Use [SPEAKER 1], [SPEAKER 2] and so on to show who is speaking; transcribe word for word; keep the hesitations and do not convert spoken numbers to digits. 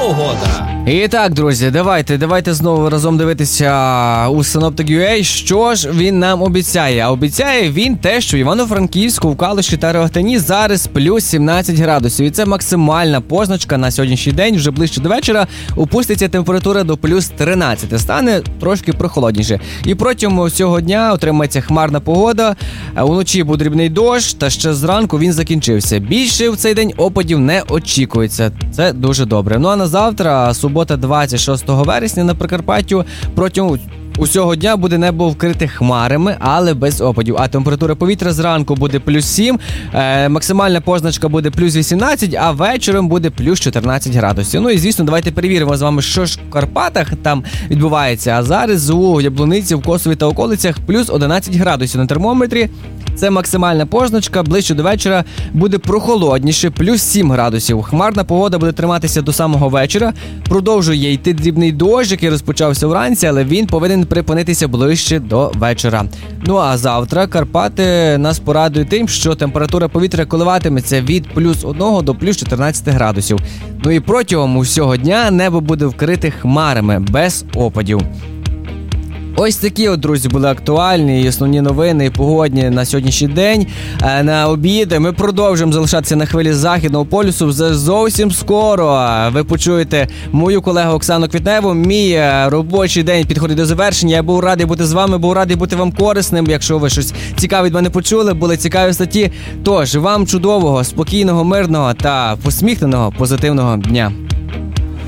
[SPEAKER 1] погода.
[SPEAKER 2] І так, друзі, давайте, давайте знову разом дивитися у Synoptic.ua, що ж він нам обіцяє. А обіцяє він те, що в Івано-Франківську, в Калуші та Рогатині зараз плюс сімнадцять градусів. І це максимальна позначка на сьогоднішній день. Вже ближче до вечора опуститься температура до плюс тринадцять. Стане трошки прохолодніше. І протягом цього дня отримається хмарна погода. Уночі був дрібний дощ, та ще зранку він закінчився. Більше в цей день опадів не очікується. Це дуже добре. Ну а на завтра, субота двадцять шостого вересня на Прикарпаттю, протягом усього дня буде небо вкрите хмарами, але без опадів. А температура повітря зранку буде плюс сім, е, максимальна позначка буде плюс вісімнадцять, а вечором буде плюс чотирнадцять градусів. Ну і звісно, давайте перевіримо з вами, що ж в Карпатах там відбувається. А зараз у Яблуниці, в Косові та околицях плюс одинадцять градусів на термометрі. Це максимальна позначка, ближче до вечора буде прохолодніше, плюс сім градусів. Хмарна погода буде триматися до самого вечора. Продовжує йти дрібний дощ, який розпочався вранці, але він повинен припинитися ближче до вечора. Ну а завтра Карпати нас порадують тим, що температура повітря коливатиметься від плюс одного до плюс чотирнадцяти градусів. Ну і протягом усього дня небо буде вкрите хмарами, без опадів. Ось такі от, друзі, були актуальні і основні новини і погодні на сьогоднішній день. На обід ми продовжуємо залишатися на хвилі Західного полюсу. Вже зовсім скоро ви почуєте мою колегу Оксану Квітневу. Мій робочий день підходить до завершення. Я був радий бути з вами, був радий бути вам корисним. Якщо ви щось цікаве від мене почули, були цікаві статті. Тож, вам чудового, спокійного, мирного та посміхненого, позитивного дня.